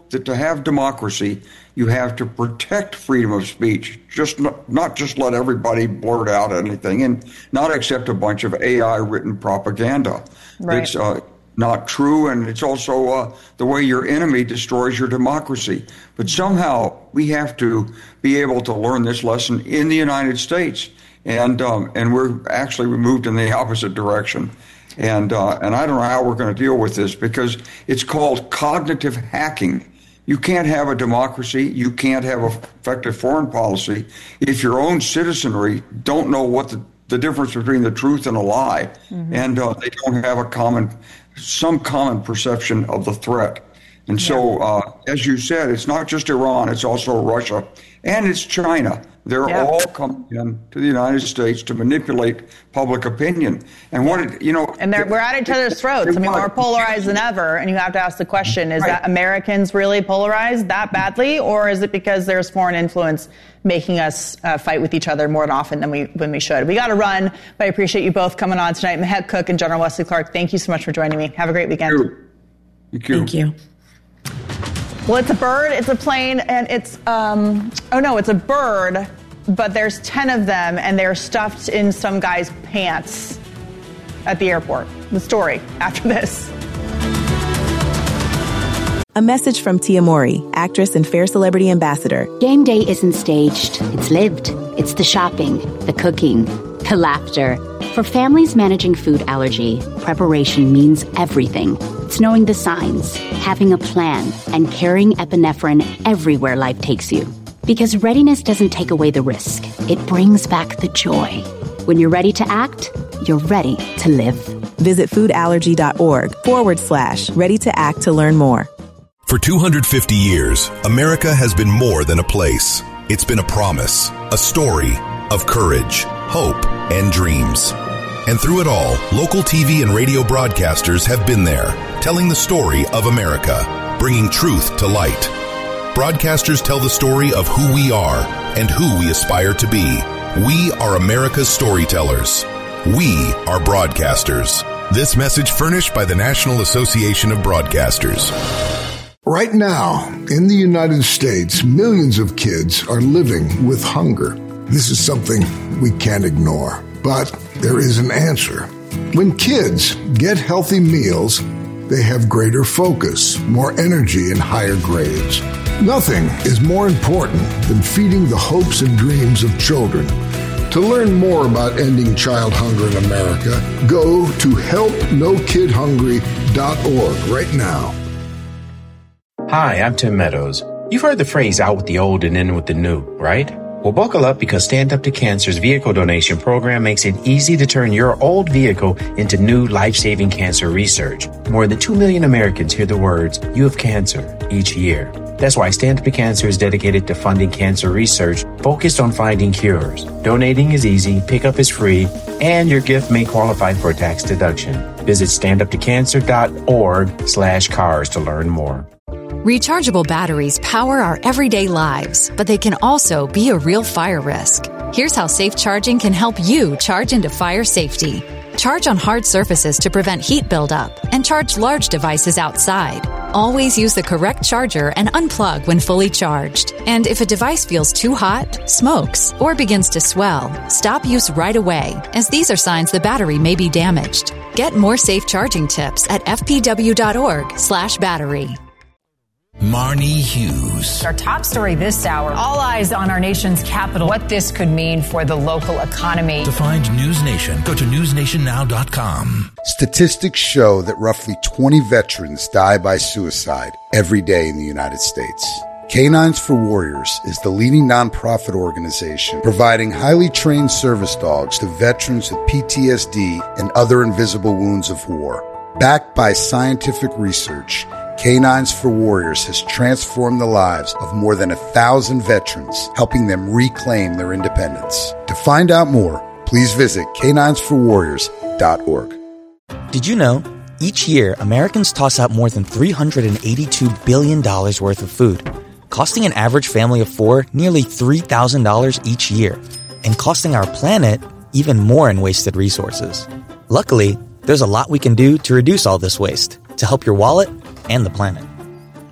that to have democracy, you have to protect freedom of speech, not just let everybody blurt out anything and not accept a bunch of AI-written propaganda. Right. It's not true, and it's also the way your enemy destroys your democracy. But somehow we have to be able to learn this lesson in the United States, and we're actually moved in the opposite direction. And I don't know how we're going to deal with this, because it's called cognitive hacking. You can't have a democracy, you can't have effective foreign policy if your own citizenry don't know what the difference between the truth and a lie, and they don't have some common perception of the threat. And so, as you said, it's not just Iran, it's also Russia, and it's China. They're all coming in to the United States to manipulate public opinion. And and we're at each other's throats. I mean, we're polarized than ever. And you have to ask the question, is that Americans really polarized that badly? Or is it because there's foreign influence making us fight with each other more often than we should? We got to run, but I appreciate you both coming on tonight. Mahek Cook and General Wesley Clark, thank you so much for joining me. Have a great weekend. Thank you. Thank you. Well, it's a bird, it's a plane, and it's a bird, but there's 10 of them, and they're stuffed in some guy's pants at the airport. The story after this. A message from Tia Mowry, actress and Fair Celebrity Ambassador. Game day isn't staged. It's lived. It's the shopping, the cooking, the laughter. For families managing food allergy, preparation means everything. It's knowing the signs, having a plan, and carrying epinephrine everywhere life takes you. Because readiness doesn't take away the risk. It brings back the joy. When you're ready to act, you're ready to live. Visit foodallergy.org/ready to act to learn more. For 250 years, America has been more than a place. It's been a promise, a story of courage, hope, and dreams. And through it all, local TV and radio broadcasters have been there, telling the story of America, bringing truth to light. Broadcasters tell the story of who we are and who we aspire to be. We are America's storytellers. We are broadcasters. This message furnished by the National Association of Broadcasters. Right now, in the United States, millions of kids are living with hunger. This is something we can't ignore, but there is an answer. When kids get healthy meals, they have greater focus, more energy, and higher grades. Nothing is more important than feeding the hopes and dreams of children. To learn more about ending child hunger in America, go to helpnokidhungry.org right now. Hi, I'm Tim Meadows. You've heard the phrase out with the old and in with the new, right? Well, buckle up, because Stand Up to Cancer's vehicle donation program makes it easy to turn your old vehicle into new life-saving cancer research. More than 2 million Americans hear the words, "You have cancer," each year. That's why Stand Up to Cancer is dedicated to funding cancer research focused on finding cures. Donating is easy, pickup is free, and your gift may qualify for a tax deduction. Visit standuptocancer.org/cars to learn more. Rechargeable batteries power our everyday lives, but they can also be a real fire risk. Here's how safe charging can help you charge into fire safety. Charge on hard surfaces to prevent heat buildup, and charge large devices outside. Always use the correct charger and unplug when fully charged. And if a device feels too hot, smokes, or begins to swell, stop use right away, as these are signs the battery may be damaged. Get more safe charging tips at fpw.org/battery. Marnie Hughes. Our top story this hour, all eyes on our nation's capital, what this could mean for the local economy. To find News Nation, go to newsnationnow.com. Statistics show that roughly 20 veterans die by suicide every day in the United States. Canines for Warriors is the leading nonprofit organization providing highly trained service dogs to veterans with PTSD and other invisible wounds of war. Backed by scientific research, Canines for Warriors has transformed the lives of more than 1,000 veterans, helping them reclaim their independence. To find out more, please visit caninesforwarriors.org. Did you know? Each year, Americans toss out more than $382 billion worth of food, costing an average family of 4 nearly $3,000 each year, and costing our planet even more in wasted resources. Luckily, there's a lot we can do to reduce all this waste, to help your wallet and the planet.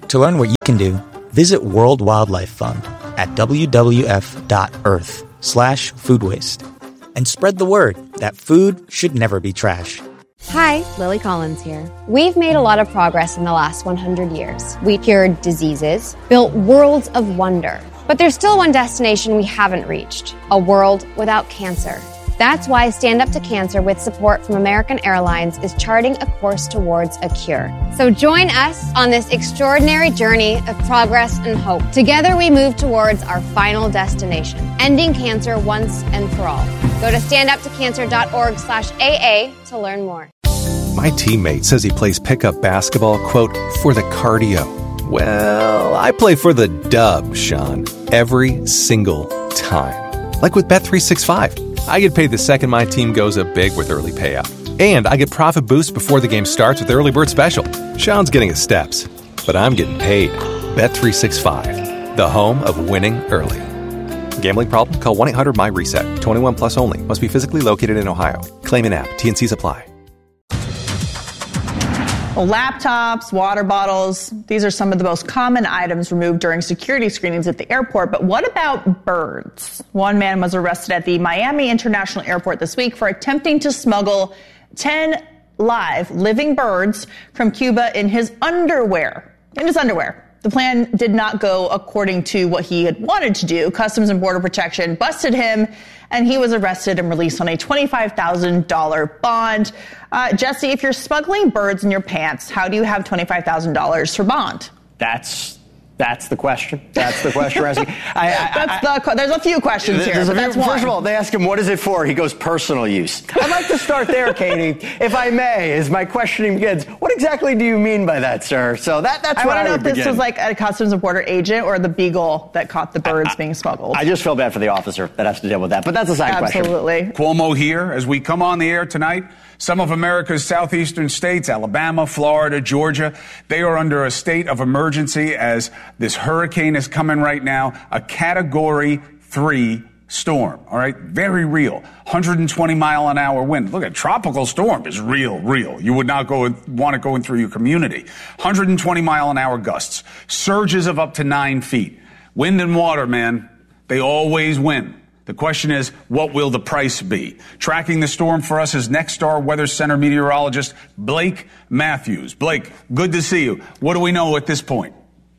To learn what you can do, visit World Wildlife Fund at wwf.earth/food waste. And spread the word that food should never be trash. Hi, Lily Collins here. We've made a lot of progress in the last 100 years. We cured diseases, built worlds of wonder. But there's still one destination we haven't reached, a world without cancer. That's why Stand Up to Cancer, with support from American Airlines, is charting a course towards a cure. So join us on this extraordinary journey of progress and hope. Together we move towards our final destination, ending cancer once and for all. Go to standuptocancer.org/AA to learn more. My teammate says he plays pickup basketball, quote, for the cardio. Well, I play for the dub, Sean, every single time. Like with Bet365. I get paid the second my team goes up big with early payout. And I get profit boost before the game starts with Early Bird Special. Sean's getting his steps, but I'm getting paid. Bet365, the home of winning early. Gambling problem? Call 1-800-MY-RESET. 21 plus only. Must be physically located in Ohio. Claim an app. T&Cs apply. Laptops, water bottles, these are some of the most common items removed during security screenings at the airport. But what about birds? One man was arrested at the Miami International Airport this week for attempting to smuggle 10 live living birds from Cuba in his underwear. The plan did not go according to what he had wanted to do. Customs and Border Protection busted him, and he was arrested and released on a $25,000 bond. Jesse, if you're smuggling birds in your pants, how do you have $25,000 for bond? That's the question. That's the question we're asking. There's a few questions here. First of all, they ask him, what is it for? He goes, personal use. I'd like to start there, Katie, if I may, as my questioning begins. What exactly do you mean by that, sir? So that's what I would begin. I want to know if this was like a Customs and Border agent or the beagle that caught the birds being smuggled. I just feel bad for the officer that has to deal with that, but that's a side question. Absolutely. Cuomo here as we come on the air tonight. Some of America's southeastern states, Alabama, Florida, Georgia, they are under a state of emergency as this hurricane is coming right now, a Category 3 storm, all right? Very real. 120-mile-an-hour wind. Look, a tropical storm is real. You would not want it going through your community. 120-mile-an-hour gusts. Surges of up to 9 feet. Wind and water, man, they always win. The question is, what will the price be? Tracking the storm for us is Nexstar Weather Center meteorologist Blake Matthews. Blake, good to see you. What do we know at this point?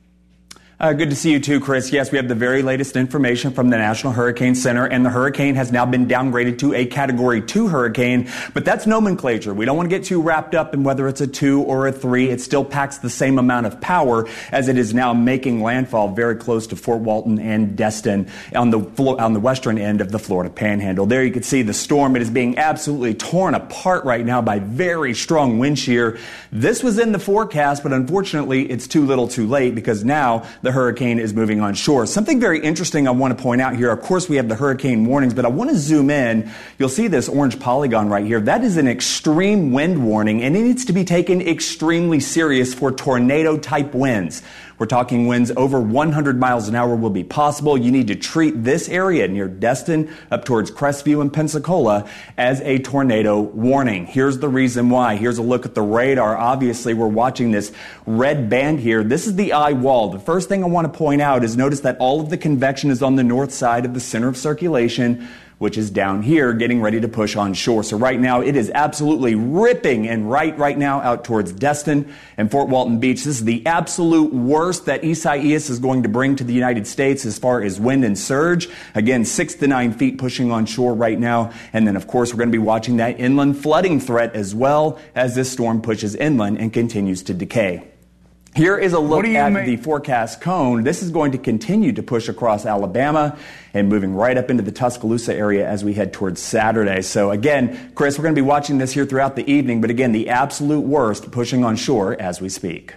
Good to see you too, Chris. Yes, we have the very latest information from the National Hurricane Center, and the hurricane has now been downgraded to a Category 2 hurricane, but that's nomenclature. We don't want to get too wrapped up in whether it's a 2 or a 3. It still packs the same amount of power as it is now making landfall very close to Fort Walton and Destin on the western end of the Florida Panhandle. There you can see the storm. It is being absolutely torn apart right now by very strong wind shear. This was in the forecast, but unfortunately it's too little too late because now the hurricane is moving on shore. Something very interesting I want to point out here. Of course, we have the hurricane warnings, but I want to zoom in. You'll see this orange polygon right here. That is an extreme wind warning, and it needs to be taken extremely serious for tornado-type winds. We're talking winds over 100 miles an hour will be possible. You need to treat this area near Destin up towards Crestview and Pensacola as a tornado warning. Here's the reason why. Here's a look at the radar. Obviously, we're watching this red band here. This is the eye wall. The first thing I want to point out is notice that all of the convection is on the north side of the center of circulation, which is down here getting ready to push on shore. So right now it is absolutely ripping and right now out towards Destin and Fort Walton Beach. This is the absolute worst that Isaias is going to bring to the United States as far as wind and surge. Again, 6 to 9 feet pushing on shore right now. And then of course we're going to be watching that inland flooding threat as well as this storm pushes inland and continues to decay. Here is a look at the forecast cone. This is going to continue to push across Alabama and moving right up into the Tuscaloosa area as we head towards Saturday. So again, Chris, we're going to be watching this here throughout the evening, but again, the absolute worst pushing on shore as we speak.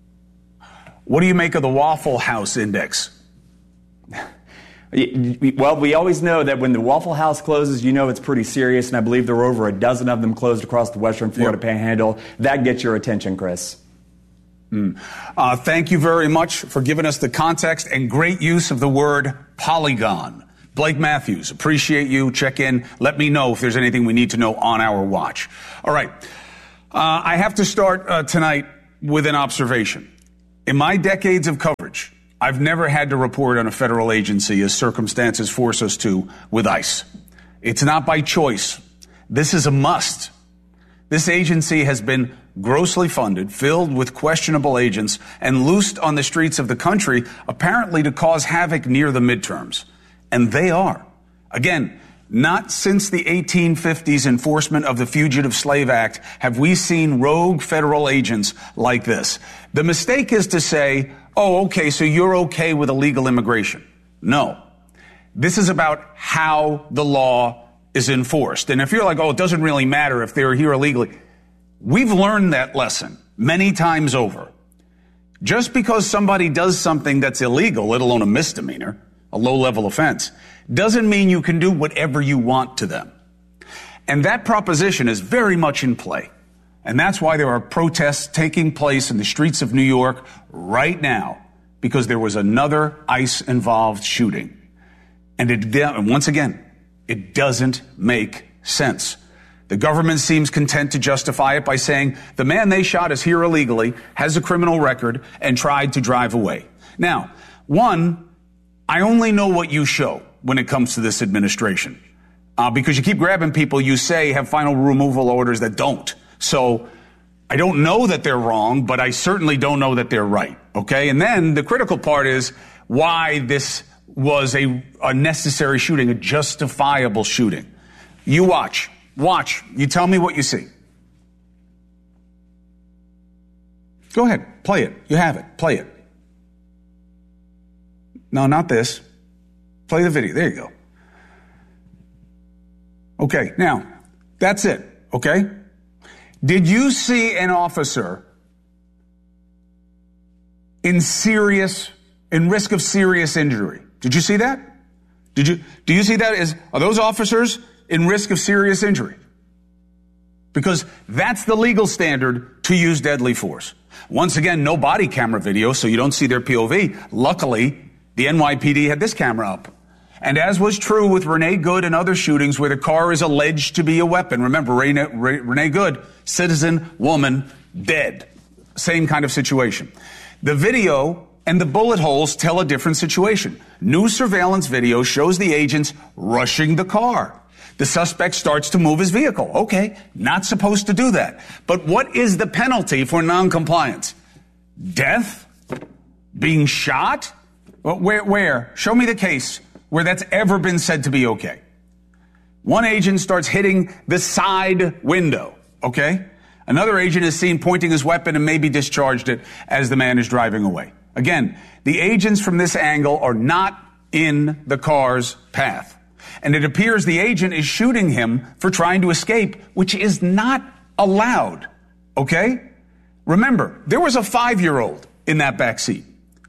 What do you make of the Waffle House Index? Well, we always know that when the Waffle House closes, you know it's pretty serious, and I believe there were over a dozen of them closed across the western Florida Panhandle. That gets your attention, Chris. Thank you very much for giving us the context and great use of the word polygon. Blake Matthews, appreciate you. Check in. Let me know if there's anything we need to know on our watch. All right. I have to start tonight with an observation. In my decades of coverage, I've never had to report on a federal agency as circumstances force us to with ICE. It's not by choice. This is a must. This agency has been grossly funded, filled with questionable agents, and loosed on the streets of the country, apparently to cause havoc near the midterms. And they are. Again, not since the 1850s enforcement of the Fugitive Slave Act have we seen rogue federal agents like this. The mistake is to say, oh, okay, so you're okay with illegal immigration. No. This is about how the law is enforced. And if you're like, oh, it doesn't really matter if they're here illegally, we've learned that lesson many times over. Just because somebody does something that's illegal, let alone a misdemeanor, a low-level offense, doesn't mean you can do whatever you want to them. And that proposition is very much in play. And that's why there are protests taking place in the streets of New York right now, because there was another ICE-involved shooting. And once again, it doesn't make sense. The government seems content to justify it by saying the man they shot is here illegally, has a criminal record, and tried to drive away. Now, one, I only know what you show when it comes to this administration, because you keep grabbing people you say have final removal orders that don't. So I don't know that they're wrong, but I certainly don't know that they're right. Okay. And then the critical part is why this was a necessary shooting, a justifiable shooting. You watch. You tell me what you see. Go ahead. Play it. You have it. Play it. No, not this. Play the video. There you go. Okay. Now, that's it. Okay. Did you see an officer in risk of serious injury? Did you see that? Do you see that? Are those officers in risk of serious injury? Because that's the legal standard to use deadly force. Once again, no body camera video, so you don't see their POV. Luckily, the NYPD had this camera up. And as was true with Renee Good and other shootings where the car is alleged to be a weapon. Remember, Renee Good, citizen, woman, dead. Same kind of situation. The video and the bullet holes tell a different situation. New surveillance video shows the agents rushing the car. The suspect starts to move his vehicle. Okay, not supposed to do that. But what is the penalty for noncompliance? Death? Being shot? Where? Show me the case where that's ever been said to be okay. One agent starts hitting the side window, okay? Another agent is seen pointing his weapon and maybe discharged it as the man is driving away. Again, the agents from this angle are not in the car's path. And it appears the agent is shooting him for trying to escape, which is not allowed, okay? Remember, there was a 5-year-old in that back seat.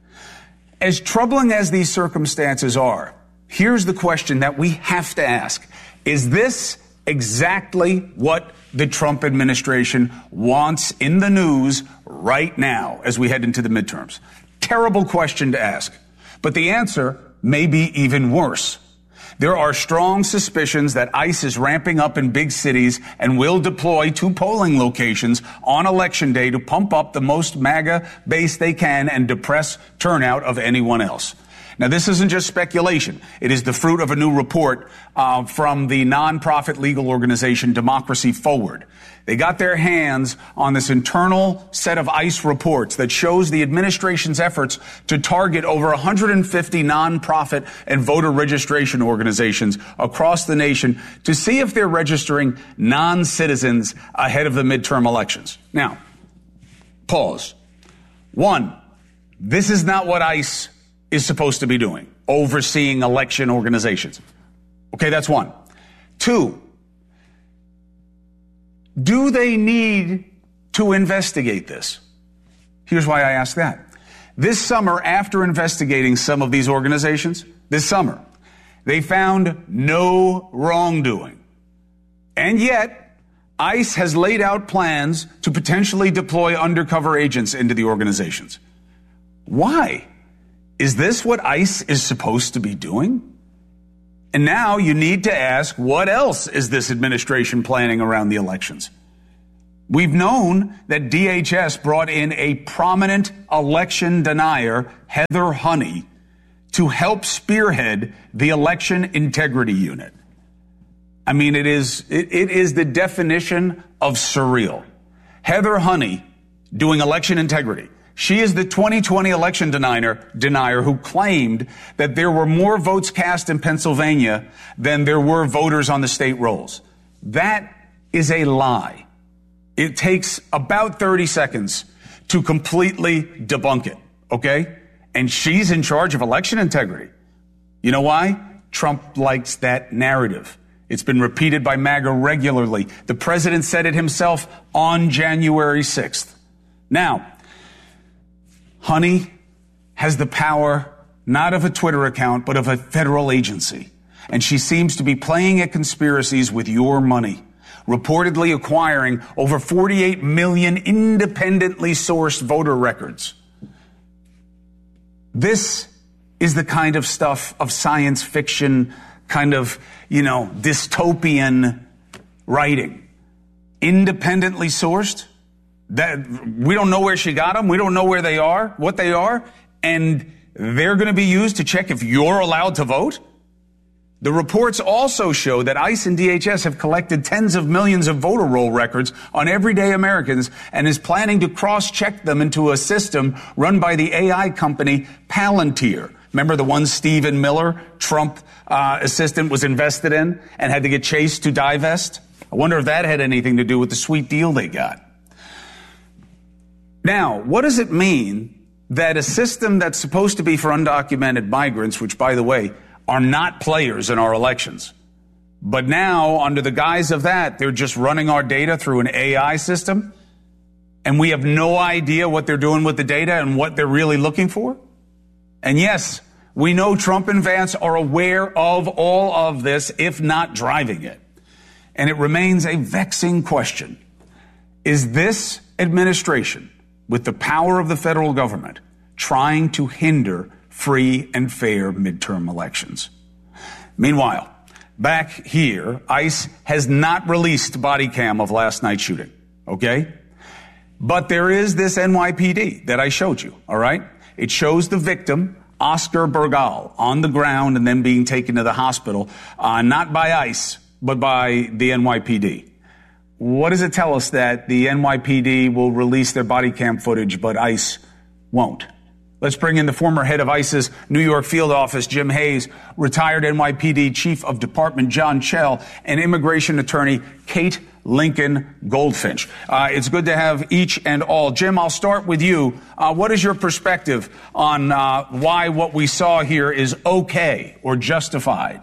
As troubling as these circumstances are, here's the question that we have to ask. Is this exactly what the Trump administration wants in the news right now as we head into the midterms? Terrible question to ask. But the answer may be even worse. There are strong suspicions that ICE is ramping up in big cities and will deploy to polling locations on Election Day to pump up the most MAGA base they can and depress turnout of anyone else. Now, this isn't just speculation. It is the fruit of a new report from the nonprofit legal organization Democracy Forward. They got their hands on this internal set of ICE reports that shows the administration's efforts to target over 150 nonprofit and voter registration organizations across the nation to see if they're registering non-citizens ahead of the midterm elections. Now, pause. One, this is not what ICE is supposed to be doing, overseeing election organizations. Okay, that's one. Two, do they need to investigate this? Here's why I ask that. This summer, after investigating some of these organizations, they found no wrongdoing. And yet, ICE has laid out plans to potentially deploy undercover agents into the organizations. Why? Is this what ICE is supposed to be doing? And now you need to ask, what else is this administration planning around the elections? We've known that DHS brought in a prominent election denier, Heather Honey, to help spearhead the election integrity unit. I mean, it is the definition of surreal. Heather Honey doing election integrity. She is the 2020 election denier who claimed that there were more votes cast in Pennsylvania than there were voters on the state rolls. That is a lie. It takes about 30 seconds to completely debunk it, okay? And she's in charge of election integrity. You know why? Trump likes that narrative. It's been repeated by MAGA regularly. The president said it himself on January 6th. Now, Honey has the power not of a Twitter account, but of a federal agency. And she seems to be playing at conspiracies with your money, reportedly acquiring over 48 million independently sourced voter records. This is the kind of stuff of science fiction, kind of, dystopian writing. Independently sourced. That we don't know where she got them. We don't know where they are, what they are. And they're going to be used to check if you're allowed to vote. The reports also show that ICE and DHS have collected tens of millions of voter roll records on everyday Americans and is planning to cross-check them into a system run by the AI company Palantir. Remember the one Stephen Miller, Trump assistant, was invested in and had to get chased to divest? I wonder if that had anything to do with the sweet deal they got. Now, what does it mean that a system that's supposed to be for undocumented migrants, which, by the way, are not players in our elections, but now, under the guise of that, they're just running our data through an AI system, and we have no idea what they're doing with the data and what they're really looking for? And yes, we know Trump and Vance are aware of all of this, if not driving it. And it remains a vexing question. Is this administration, with the power of the federal government, trying to hinder free and fair midterm elections? Meanwhile, back here, ICE has not released body cam of last night's shooting, okay? But there is this NYPD that I showed you, all right? It shows the victim, Oscar Bergal, on the ground and then being taken to the hospital, not by ICE, but by the NYPD. What does it tell us that the NYPD will release their body cam footage, but ICE won't? Let's bring in the former head of ICE's New York field office, Jim Hayes, retired NYPD Chief of Department John Chell, and immigration attorney Kate Lincoln Goldfinch. It's good to have each and all. Jim, I'll start with you. What is your perspective on why what we saw here is okay or justified?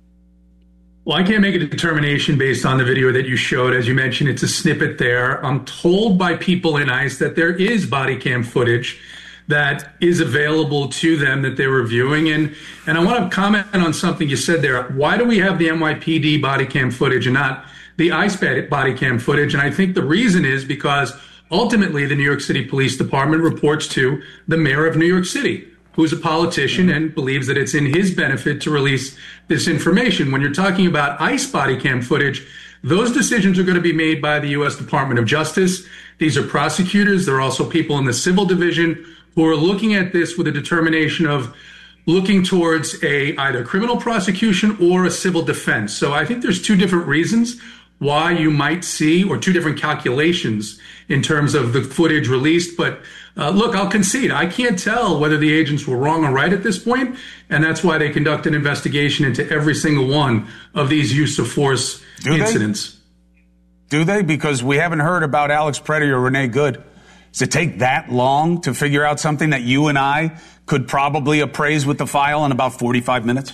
Well, I can't make a determination based on the video that you showed. As you mentioned, it's a snippet there. I'm told by people in ICE that there is body cam footage that is available to them that they're reviewing. And I want to comment on something you said there. Why do we have the NYPD body cam footage and not the ICE body cam footage? And I think the reason is because ultimately the New York City Police Department reports to the mayor of New York City, who's a politician and believes that it's in his benefit to release this information. When you're talking about ICE body cam footage, those decisions are going to be made by the U.S. Department of Justice. These are prosecutors. There are also people in the civil division who are looking at this with a determination of looking towards either criminal prosecution or a civil defense. So I think there's two different reasons why you might see, or two different calculations in terms of the footage released. But look, I'll concede. I can't tell whether the agents were wrong or right at this point, and that's why they conduct an investigation into every single one of these use of force incidents. Do they? Because we haven't heard about Alex Preddy or Renee Good. Does it take that long to figure out something that you and I could probably appraise with the file in about 45 minutes?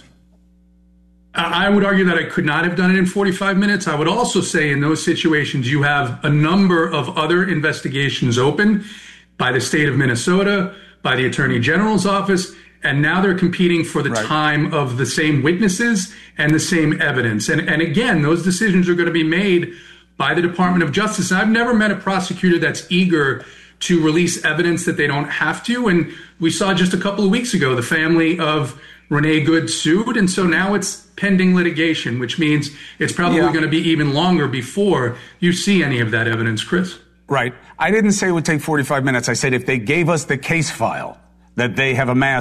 I would argue that I could not have done it in 45 minutes. I would also say in those situations, you have a number of other investigations open by the state of Minnesota, by the Attorney General's office, and now they're competing for the time of the same witnesses and the same evidence. And again, those decisions are going to be made by the Department of Justice. And I've never met a prosecutor that's eager to release evidence that they don't have to. And we saw just a couple of weeks ago, the family of Renee Good sued. And so now it's pending litigation, which means it's probably going to be even longer before you see any of that evidence, Chris. Right. I didn't say it would take 45 minutes. I said if they gave us the case file that they have amassed